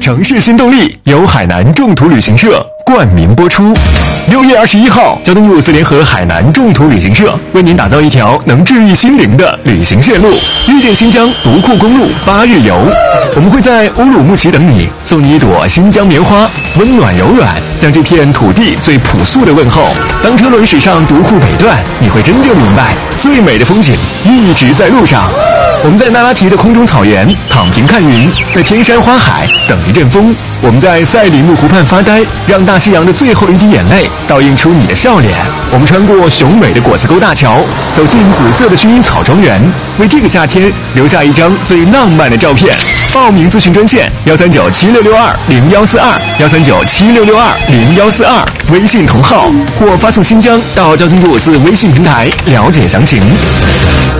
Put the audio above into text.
城市新动力由海南众途旅行社冠名播出。6月21号，交通部4联合海南众途旅行社为您打造一条能治愈心灵的旅行线路——遇见新疆独库公路8日游。我们会在乌鲁木齐等你，送你一朵新疆棉花，温暖柔软，向这片土地最朴素的问候。当车轮驶上独库北段，你会真正明白，最美的风景一直在路上。我们在那拉提的空中草原躺平看云，在天山花海等一阵风。我们在赛里木湖畔发呆，让大西洋的最后一滴眼泪倒映出你的笑脸。我们穿过雄伟的果子沟大桥，走进紫色的薰衣草庄园，为这个夏天留下一张最浪漫的照片。报名咨询专线13976620142，13976620142，微信同号或发送新疆到交通部4微信平台了解详情。